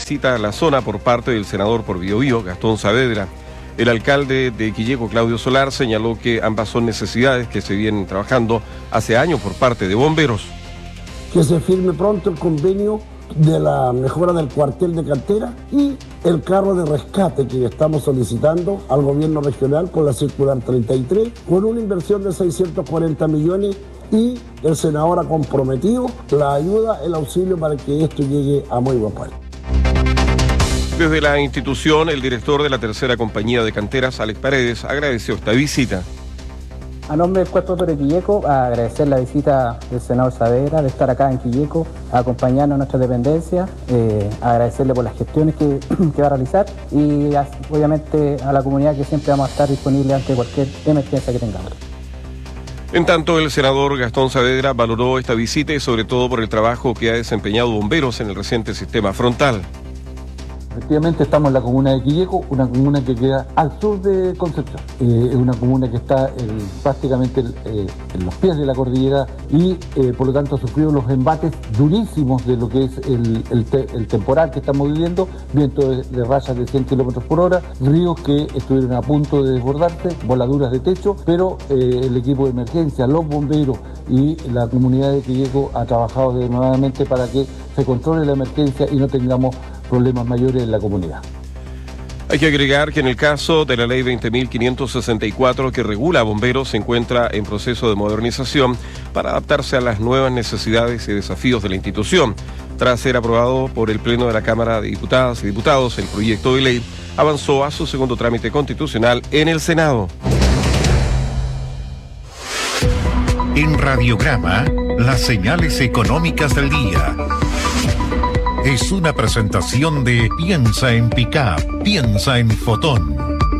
visita a la zona por parte del senador por Biobío, Gastón Saavedra. El alcalde de Quilleco, Claudio Solar, señaló que ambas son necesidades que se vienen trabajando hace años por parte de bomberos. Que se firme pronto el convenio de la mejora del cuartel de Cantera y el carro de rescate que estamos solicitando al gobierno regional con la circular 33, con una inversión de 640 millones y el senador ha comprometido la ayuda, el auxilio para que esto llegue a muy buen puerto. Desde la institución, el director de la tercera compañía de canteras, Alex Paredes, agradeció esta visita. A nombre del Cuerpo de Quilleco, a agradecer la visita del senador Saavedra, de estar acá en Quilleco, a acompañarnos a nuestra dependencia, agradecerle por las gestiones que va a realizar y obviamente a la comunidad que siempre vamos a estar disponibles ante cualquier emergencia que tengamos. En tanto, el senador Gastón Saavedra valoró esta visita y sobre todo por el trabajo que ha desempeñado bomberos en el reciente sistema frontal. Efectivamente estamos en la comuna de Quilleco, una comuna que queda al sur de Concepción. Es una comuna que está prácticamente en los pies de la cordillera y por lo tanto ha sufrido los embates durísimos de lo que es el temporal que estamos viviendo, vientos de rayas de 100 kilómetros por hora, ríos que estuvieron a punto de desbordarse, voladuras de techo, pero el equipo de emergencia, los bomberos y la comunidad de Quilleco ha trabajado nuevamente para que se controle la emergencia y no tengamos problemas mayores en la comunidad. Hay que agregar que en el caso de la ley 20.564 que regula a bomberos se encuentra en proceso de modernización para adaptarse a las nuevas necesidades y desafíos de la institución. Tras ser aprobado por el Pleno de la Cámara de Diputadas y Diputados, el proyecto de ley avanzó a su segundo trámite constitucional en el Senado. En Radiograma, las señales económicas del día. Es una presentación de Piensa en Pickup, piensa en Fotón.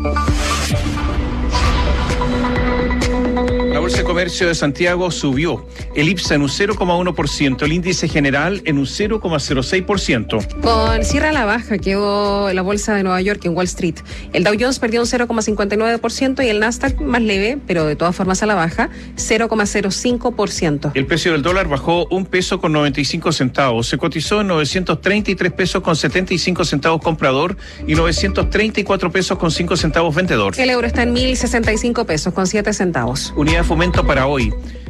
La Bolsa de Comercio de Santiago subió. El IPSA en un 0,1%, el índice general en un 0,06%. Con cierre a la baja quedó la Bolsa de Nueva York en Wall Street. El Dow Jones perdió un 0,59% y el Nasdaq más leve, pero de todas formas a la baja, 0,05%. El precio del dólar bajó $1,95. Se cotizó en 933 pesos con 75 centavos comprador y 934 pesos con 5 centavos vendedor. El euro está en 1.065 pesos con 7 centavos. Unidad de fomento para hoy,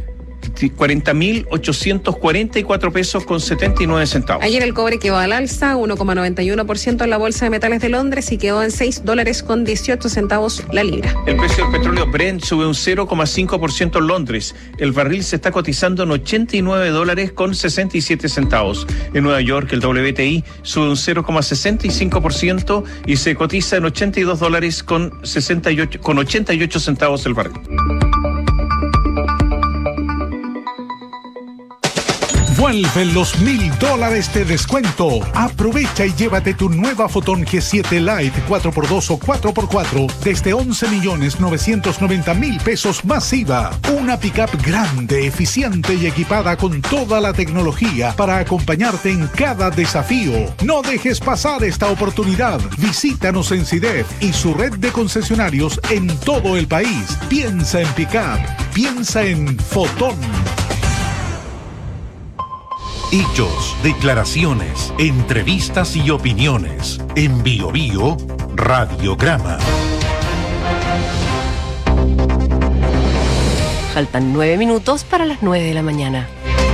40.844 pesos con 79 centavos. Ayer el cobre quedó al alza, 1,91% en la Bolsa de Metales de Londres y quedó en $6 con 18 centavos la libra. El precio del petróleo Brent sube un 0,5% en Londres. El barril se está cotizando en $89 con 67 centavos. En Nueva York el WTI sube un 0,65% y se cotiza en $82 con 88 centavos el barril. Vuelven los $1,000 de descuento. Aprovecha y llévate tu nueva Fotón G7 Lite 4x2 o 4x4 desde 11.990.000 pesos más IVA. Una pickup grande, eficiente y equipada con toda la tecnología para acompañarte en cada desafío. No dejes pasar esta oportunidad. Visítanos en CIDEF y su red de concesionarios en todo el país. Piensa en pickup. Piensa en Fotón. Hechos, declaraciones, entrevistas y opiniones. En Biobío, Radiograma. Faltan 9 minutos para las 9 de la mañana.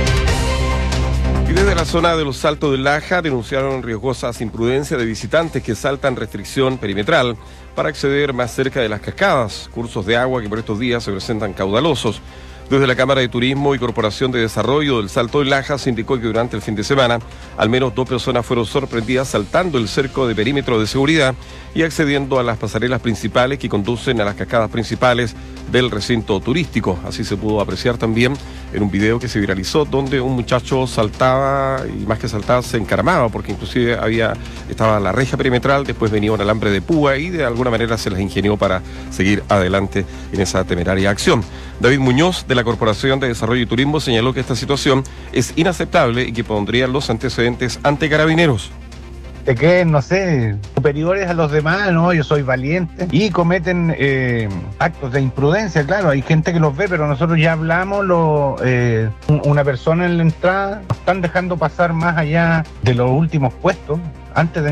Y desde la zona de los Saltos del Laja denunciaron riesgosas imprudencias de visitantes que saltan restricción perimetral para acceder más cerca de las cascadas, cursos de agua que por estos días se presentan caudalosos. Desde la Cámara de Turismo y Corporación de Desarrollo del Salto del Laja se indicó que durante el fin de semana al menos 2 personas fueron sorprendidas saltando el cerco de perímetro de seguridad y accediendo a las pasarelas principales que conducen a las cascadas principales del recinto turístico. Así se pudo apreciar también en un video que se viralizó donde un muchacho saltaba y más que saltaba se encaramaba porque inclusive estaba la reja perimetral, después venía un alambre de púa y de alguna manera se las ingenió para seguir adelante en esa temeraria acción. David Muñoz de la Corporación de Desarrollo y Turismo señaló que esta situación es inaceptable y que pondría los antecedentes ante Carabineros. De que, no sé, superiores a los demás, no, yo soy valiente y cometen actos de imprudencia, claro, hay gente que los ve, pero nosotros ya hablamos, una persona en la entrada, nos están dejando pasar más allá de los últimos puestos, antes de